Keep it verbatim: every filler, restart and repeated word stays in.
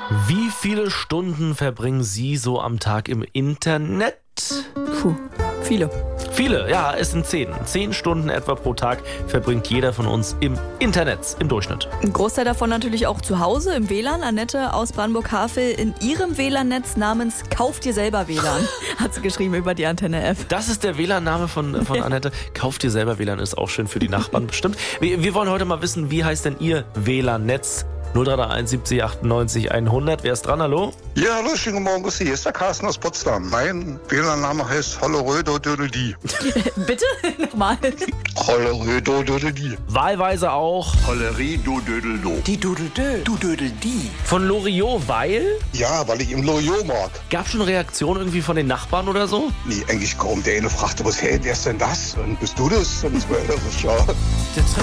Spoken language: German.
Wie viele Stunden verbringen Sie so am Tag im Internet? Puh, viele. Viele, ja, es sind zehn. Zehn Stunden etwa pro Tag verbringt jeder von uns im Internet, im Durchschnitt. Ein Großteil davon natürlich auch zu Hause im W L A N. Annette aus Brandenburg-Havel in ihrem W L A N-Netz namens Kauf dir selber W L A N, hat sie geschrieben über die Antenne-App. Das ist der W L A N-Name von, von Annette. Kauf dir selber W L A N, ist auch schön für die Nachbarn bestimmt. Wir, wir wollen heute mal wissen, wie heißt denn Ihr W L A N-Netz? null drei drei eins siebzig achtundneunzig hundert. Wer ist dran? Hallo? Ja, hallo, schönen guten Morgen, Gussi. Hier ist der Carsten aus Potsdam. Mein W L A N-Name heißt Hollerödo Dödeldi. Bitte? Nochmal. Hollerödo Dödeldi. Wahlweise auch Hollerie, du Dödeldo. Die Dudeldö, du Dödeldi. von Loriot, weil Ja, weil ich im Loriot mag. gab schon Reaktionen irgendwie von den Nachbarn oder so? Nee, eigentlich kaum. Der eine fragte, was, hey, wer ist denn das? Und bist du das? Und so, ja. Der